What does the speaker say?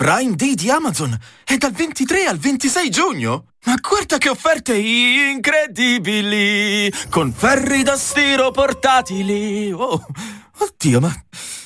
Prime Day di Amazon è dal 23 al 26 giugno. Ma guarda che offerte incredibili! Con ferri da stiro portatili. Oh, oddio, ma